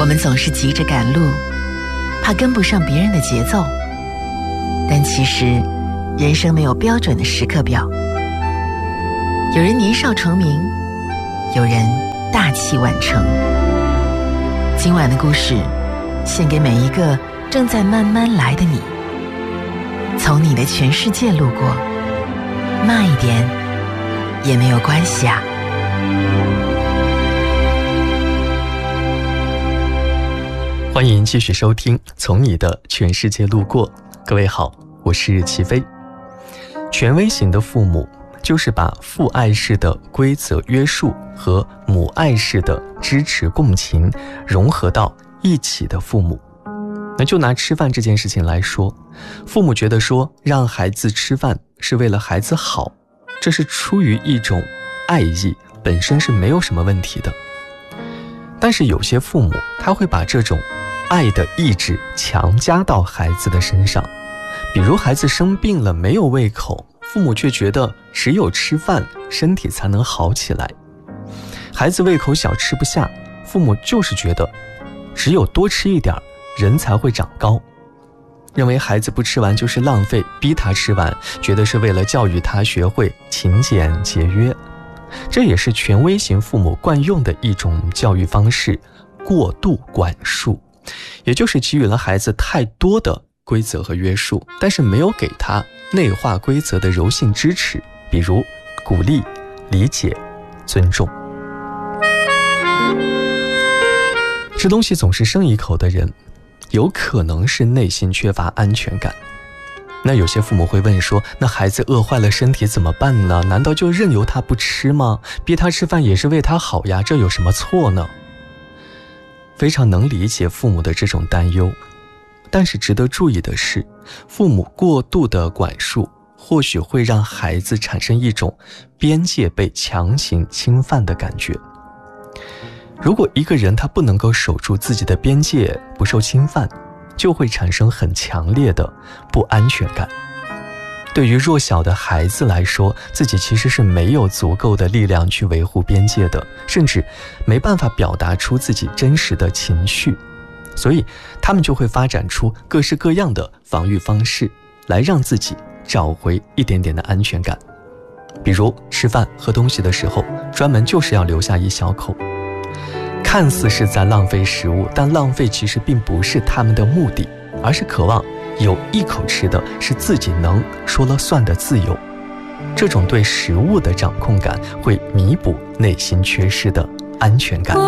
我们总是急着赶路，怕跟不上别人的节奏。但其实，人生没有标准的时刻表。有人年少成名，有人大器晚成。今晚的故事，献给每一个正在慢慢来的你。从你的全世界路过，慢一点也没有关系啊。 欢迎继续收听《从你的全世界路过》。各位好，我是齐飞。权威型的父母就是把父爱式的规则约束和母爱式的支持共情融合到一起的父母。那就拿吃饭这件事情来说，父母觉得说让孩子吃饭是为了孩子好，这是出于一种爱意，本身是没有什么问题的。但是有些父母他会把这种爱的意志强加到孩子的身上，比如孩子生病了没有胃口，父母却觉得只有吃饭身体才能好起来。孩子胃口小吃不下，父母就是觉得只有多吃一点人才会长高，认为孩子不吃完就是浪费，逼他吃完，觉得是为了教育他学会勤俭节约。这也是权威型父母惯用的一种教育方式，过度管束，也就是给予了孩子太多的规则和约束，但是没有给他内化规则的柔性支持，比如鼓励、理解、尊重。吃东西总是剩一口的人，有可能是内心缺乏安全感。那有些父母会问说，那孩子饿坏了身体怎么办呢？难道就任由他不吃吗？逼他吃饭也是为他好呀，这有什么错呢？非常能理解父母的这种担忧，但是值得注意的是，父母过度的管束或许会让孩子产生一种边界被强行侵犯的感觉。如果一个人他不能够守住自己的边界，不受侵犯，就会产生很强烈的不安全感。对于弱小的孩子来说，自己其实是没有足够的力量去维护边界的，甚至没办法表达出自己真实的情绪，所以他们就会发展出各式各样的防御方式，来让自己找回一点点的安全感。比如吃饭喝东西的时候，专门就是要留下一小口，看似是在浪费食物，但浪费其实并不是他们的目的，而是渴望有一口吃的是自己能说了算的自由。这种对食物的掌控感会弥补内心缺失的安全感。